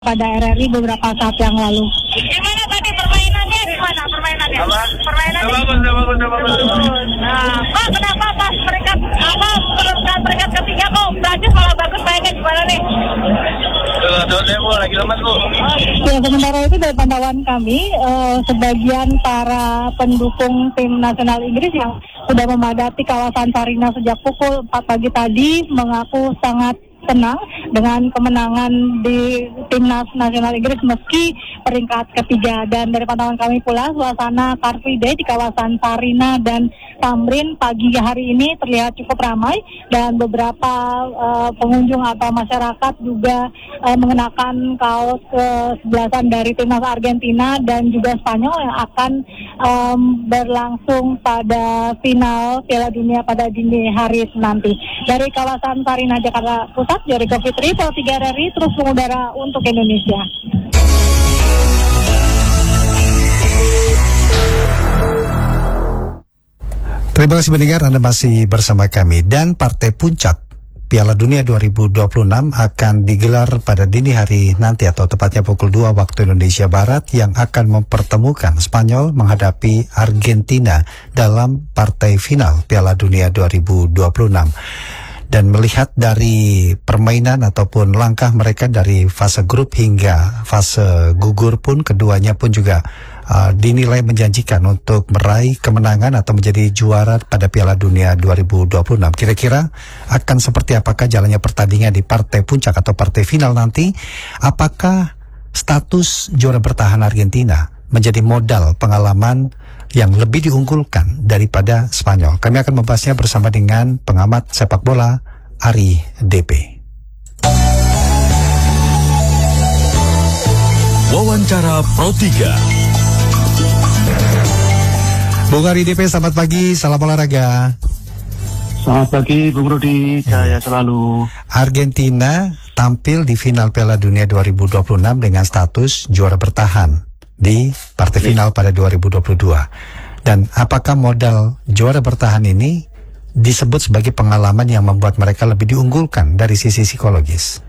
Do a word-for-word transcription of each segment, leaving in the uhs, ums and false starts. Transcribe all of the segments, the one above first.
pada R R I beberapa saat yang lalu. Gimana tadi permainannya? Gimana permainannya? Apa? Permainannya? Udah bagus, udah bagus, udah bagus. Nah, Pak, kenapa pas peringkat apa menurunkan peringkat ketiga kok Prancis malah bagus mainnya gimana nih? Tuh, tuh, demo lagi lemas bu. Ya, sementara itu dari pantauan kami, eh, sebagian para pendukung tim nasional Inggris yang sudah memadati kawasan Sarina sejak pukul empat pagi tadi mengaku sangat senang dengan kemenangan di timnas nasional Inggris meski peringkat ketiga. Dan dari pantauan kami pula, suasana Car Free Day di kawasan Sarina dan Tamrin pagi hari ini terlihat cukup ramai dan beberapa uh, pengunjung atau masyarakat juga uh, mengenakan kaos kesebelasan dari timnas Argentina dan juga Spanyol yang akan um, berlangsung pada final Piala Dunia pada dini hari nanti. Dari kawasan Sarina, Jakarta Pusat, Jericho Fitri, Pro tiga R R I terus mengudara untuk Indonesia. Terima kasih mendengar, Anda masih bersama kami. Dan partai puncak Piala Dunia dua ribu dua puluh enam akan digelar pada dini hari nanti atau tepatnya pukul dua waktu Indonesia Barat yang akan mempertemukan Spanyol menghadapi Argentina dalam partai final Piala Dunia dua ribu dua puluh enam. Dan melihat dari permainan ataupun langkah mereka dari fase grup hingga fase gugur pun, keduanya pun juga uh, dinilai menjanjikan untuk meraih kemenangan atau menjadi juara pada Piala Dunia dua ribu dua puluh enam. Kira-kira akan seperti apakah jalannya pertandingan di partai puncak atau partai final nanti? Apakah status juara bertahan Argentina menjadi modal pengalaman yang lebih diunggulkan daripada Spanyol? Kami akan membahasnya bersama dengan pengamat sepak bola Ari D P. Wawancara Pro tiga. Bung Ari D P, selamat pagi, salam olahraga. Selamat pagi Bung Rudi, saya selalu. Argentina tampil di final Piala Dunia dua ribu dua puluh enam dengan status juara bertahan di partai final pada dua ribu dua puluh dua. Dan apakah modal juara bertahan ini disebut sebagai pengalaman yang membuat mereka lebih diunggulkan dari sisi psikologis?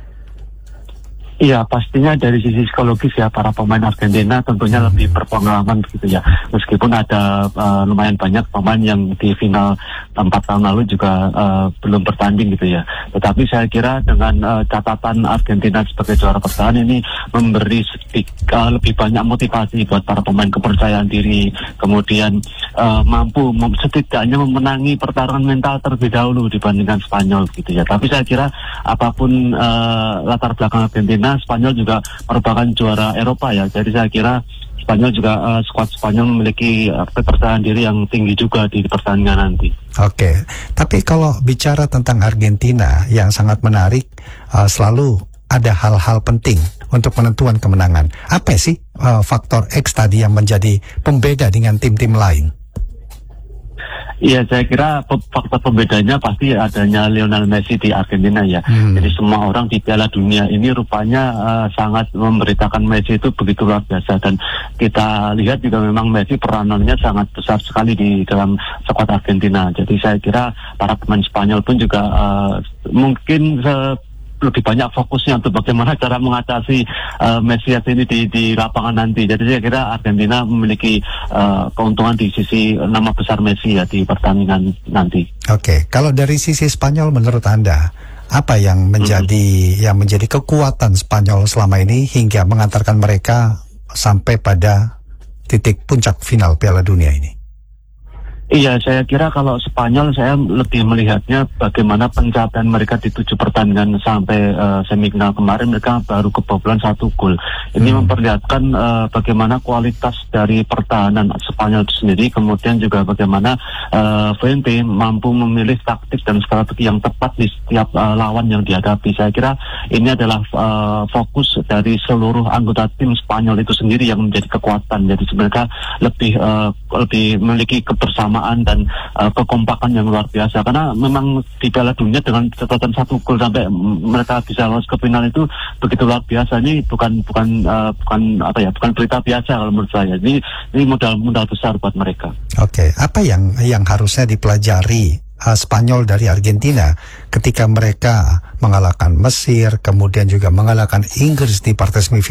Iya, pastinya dari sisi psikologis ya, para pemain Argentina tentunya hmm. lebih berpengalaman begitu ya. Meskipun ada uh, lumayan banyak pemain yang di final empat tahun lalu juga uh, belum bertanding gitu ya. Tetapi saya kira dengan uh, catatan Argentina sebagai juara bertahan ini memberi sedikit, uh, lebih banyak motivasi buat para pemain, kepercayaan diri, kemudian uh, mampu mem- setidaknya memenangi pertarungan mental terlebih dahulu dibandingkan Spanyol gitu ya. Tapi saya kira apapun uh, latar belakang Argentina, Spanyol juga merupakan juara Eropa ya. Jadi saya kira Spanyol juga uh, skuad Spanyol memiliki uh, kepercayaan diri yang tinggi juga di pertandingan nanti. Oke, tapi kalau bicara tentang Argentina yang sangat menarik, uh, selalu ada hal-hal penting untuk penentuan kemenangan. Apa sih uh, faktor X tadi yang menjadi pembeda dengan tim-tim lain? Iya, saya kira faktor pembedanya pasti adanya Lionel Messi di Argentina ya. Hmm. Jadi semua orang di Piala Dunia ini rupanya uh, sangat memberitakan Messi itu begitu luar biasa. Dan kita lihat juga memang Messi peranannya sangat besar sekali di dalam skuad Argentina. Jadi saya kira para pemain Spanyol pun juga uh, mungkin uh, lebih banyak fokusnya untuk bagaimana cara mengatasi uh, Messi ini di, di lapangan nanti. Jadi saya kira Argentina memiliki uh, keuntungan di sisi nama besar Messi ya di pertandingan nanti. Oke, kalau dari sisi Spanyol menurut Anda, apa yang menjadi hmm. yang menjadi kekuatan Spanyol selama ini hingga mengantarkan mereka sampai pada titik puncak final Piala Dunia ini? Iya, saya kira kalau Spanyol saya lebih melihatnya bagaimana pencapaian mereka di tujuh pertandingan sampai uh, semifinal kemarin mereka baru kebobolan satu gol. Ini hmm. memperlihatkan uh, bagaimana kualitas dari pertahanan Spanyol itu sendiri, kemudian juga bagaimana uh, Fuente mampu memilih taktik dan strategi yang tepat di setiap uh, lawan yang dihadapi. Saya kira ini adalah uh, fokus dari seluruh anggota tim Spanyol itu sendiri yang menjadi kekuatan. Jadi mereka lebih uh, lebih memiliki kebersamaan dan uh, kekompakan yang luar biasa, karena memang di Piala Dunia dengan catatan satu gol sampai mereka bisa lolos ke final itu begitu luar biasa. Ini bukan bukan uh, bukan apa ya bukan berita biasa kalau menurut saya. Ini ini modal modal besar buat mereka. Oke, apa yang yang harusnya dipelajari uh, Spanyol dari Argentina ketika mereka mengalahkan Mesir, kemudian juga mengalahkan Inggris di partai semifinal.